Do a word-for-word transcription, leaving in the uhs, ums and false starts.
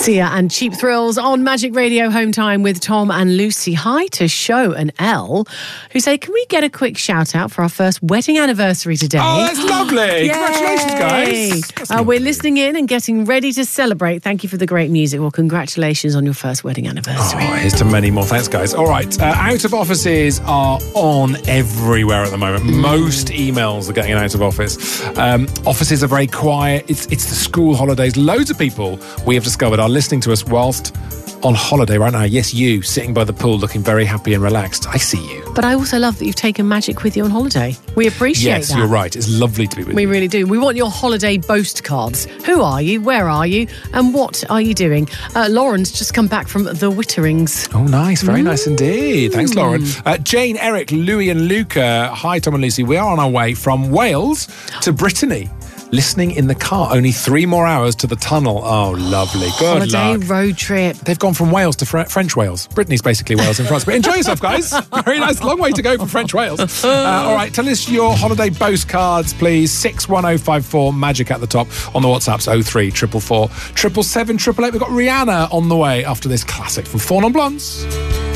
Sia and Cheap Thrills on Magic Radio Home Time with Tom and Lucy. Hi to Show and Elle, who say, can we get a quick shout out for our first wedding anniversary today? Oh, that's lovely. Congratulations, guys. That's uh, we're listening in and getting ready to celebrate. Thank you for the great music. Well, congratulations on your first wedding anniversary. Oh, here's to many more. Thanks, guys. All right. Uh, out of offices are on everywhere at the moment. Mm. Most emails are getting an out of office. Um, offices are very quiet. It's, it's the school holidays. Loads of people we have discovered are listening to us whilst on holiday right now. Yes, you, sitting by the pool looking very happy and relaxed. I see you. But I also love that you've taken Magic with you on holiday. We appreciate yes, that. Yes, you're right. It's lovely to be with we you. We really do. We want your holiday boast cards. Who are you? Where are you? And what are you doing? Uh, Lauren's just come back from the Witterings. Oh, nice. Very mm. nice indeed. Thanks, Lauren. Uh, Jane, Eric, Louis and Luca. Hi, Tom and Lucy. We are on our way from Wales to Brittany. Listening in the car. Only three more hours to the tunnel. Oh, lovely. Good Holiday luck. road trip. They've gone from Wales to Fre- French Wales. Brittany's basically Wales in France. But enjoy yourself, guys. Very nice. Long way to go from French Wales. Uh, all right. Tell us your holiday boast cards, please. six one oh five four, Magic at the top. On the WhatsApps, oh three four four four, seven seven seven, eight eight eight. We've got Rihanna on the way after this classic from Four Non Blondes.